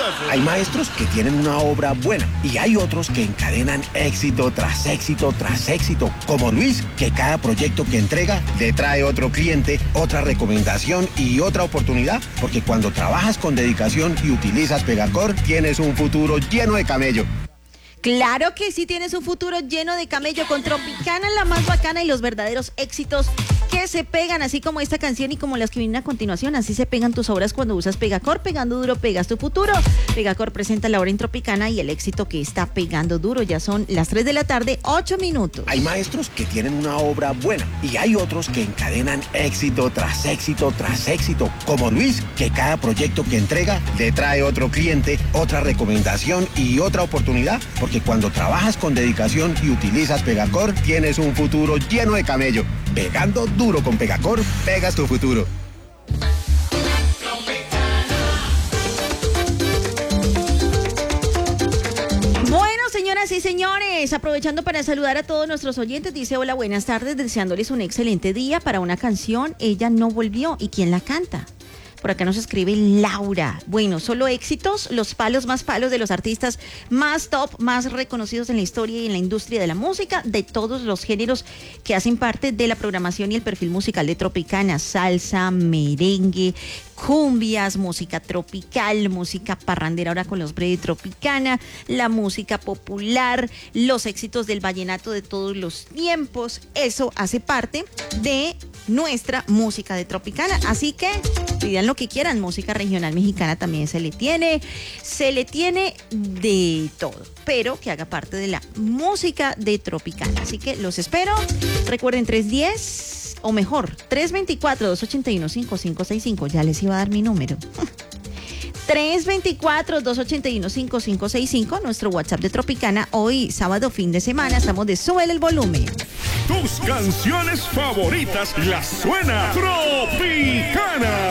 Hay maestros que tienen una obra buena y hay otros que encadenan éxito tras éxito tras éxito, como Luis, que cada proyecto que entrega le trae otro cliente, otra recomendación y otra oportunidad, porque cuando trabajas con dedicación y utilizas Pegacor, tienes un futuro lleno de camello. Claro que sí, tienes un futuro lleno de camello con Tropicana, la más bacana, y los verdaderos éxitos que se pegan, así como esta canción y como las que vienen a continuación. Así se pegan tus obras cuando usas Pegacor. Pegando duro, pegas tu futuro. Pegacor presenta la hora en Tropicana y el éxito que está pegando duro. Ya son las 3 de la tarde, 8 minutos. Hay maestros que tienen una obra buena y hay otros que encadenan éxito tras éxito tras éxito, como Luis, que cada proyecto que entrega le trae otro cliente, otra recomendación y otra oportunidad, porque cuando trabajas con dedicación y utilizas Pegacor, tienes un futuro lleno de camello. Pegando duro con Pegacor, pegas tu futuro. Bueno, señoras y señores, aprovechando para saludar a todos nuestros oyentes, dice: hola, buenas tardes, deseándoles un excelente día. Para una canción, Ella no volvió. ¿Y quién la canta? Por acá nos escribe Laura. Bueno, solo éxitos, los palos más palos de los artistas más top, más reconocidos en la historia y en la industria de la música, de todos los géneros que hacen parte de la programación y el perfil musical de Tropicana: salsa, merengue, cumbias, música tropical, música parrandera ahora con los breves Tropicana, la música popular, los éxitos del vallenato de todos los tiempos. Eso hace parte de nuestra música de Tropicana, así que pidan lo que quieran. Música regional mexicana también se le tiene de todo, pero que haga parte de la música de Tropicana. Así que los espero. Recuerden, 310, o mejor, 324-281-5565. Ya les iba a dar mi número. 324-281-5565, nuestro WhatsApp de Tropicana. Hoy, sábado, fin de semana, estamos de Súbele el volumen. Tus canciones favoritas las suena Tropicana.